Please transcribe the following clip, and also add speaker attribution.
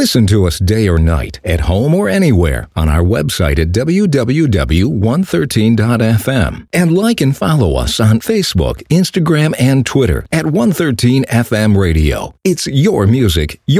Speaker 1: Listen to us day or night, at home or anywhere, on our website at www.113.fm. And like and follow us on Facebook, Instagram, and Twitter at 113 FM Radio. It's your music,